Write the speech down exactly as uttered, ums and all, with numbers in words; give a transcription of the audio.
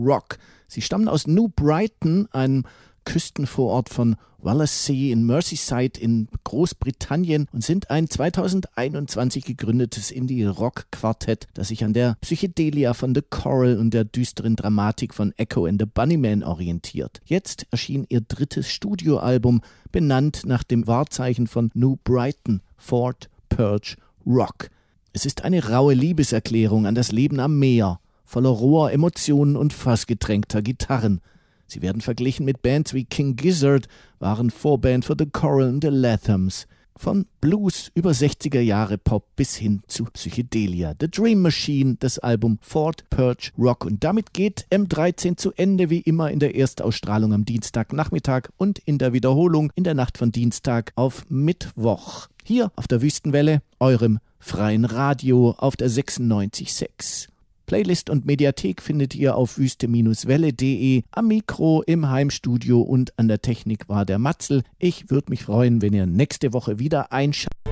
Rock. Sie stammen aus New Brighton, einem Küstenvorort von Wallasey in Merseyside in Großbritannien und sind ein zweitausendeinundzwanzig gegründetes Indie-Rock-Quartett, das sich an der Psychedelia von The Coral und der düsteren Dramatik von Echo and the Bunnymen orientiert. Jetzt erschien ihr drittes Studioalbum, benannt nach dem Wahrzeichen von New Brighton, Fort Perch Rock. Es ist eine raue Liebeserklärung an das Leben am Meer, voller roher Emotionen und fassgetränkter Gitarren. Sie werden verglichen mit Bands wie King Gizzard, waren Vorband für The Coral und The Lathams. Von Blues über sechziger Jahre Pop bis hin zu Psychedelia. The Dream Machine, das Album Fort Perch Rock. Und damit geht M dreizehn zu Ende, wie immer in der Erstausstrahlung am Dienstagnachmittag und in der Wiederholung in der Nacht von Dienstag auf Mittwoch. Hier auf der Wüstenwelle, eurem freien Radio auf der sechsundneunzig Komma sechs. Playlist und Mediathek findet ihr auf wüste Bindestrich welle punkt de. Am Mikro, im Heimstudio und an der Technik war der Matzel. Ich würde mich freuen, wenn ihr nächste Woche wieder einschaltet.